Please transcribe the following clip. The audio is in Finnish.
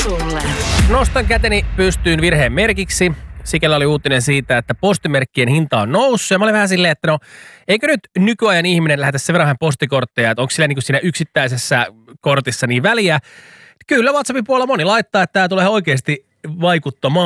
sulle. Nostan käteni pystyyn virheen merkiksi. Sikällä oli uutinen siitä, että postimerkkien hinta on noussut. Ja mä olin vähän silleen, että no, eikö nyt nykyajan ihminen lähetä sen verran postikortteja, että onko sillä niin kuin siinä yksittäisessä kortissa niin väliä. Kyllä WhatsAppin puolella moni laittaa, että tämä tulee oikeasti vaikuttamaan.